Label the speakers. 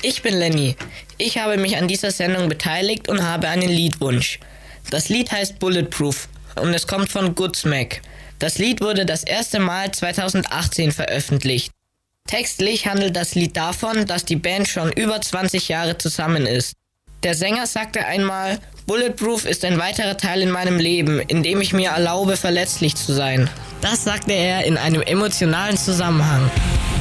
Speaker 1: Ich bin Lenny. Ich habe mich an dieser Sendung beteiligt und habe einen Liedwunsch. Das Lied heißt Bulletproof und es kommt von Godsmack. Das Lied wurde das erste Mal 2018 veröffentlicht. Textlich handelt das Lied davon, dass die Band schon über 20 Jahre zusammen ist. Der Sänger sagte einmal, Bulletproof ist ein weiterer Teil in meinem Leben, in dem ich mir erlaube, verletzlich zu sein. Das sagte er in einem emotionalen Zusammenhang.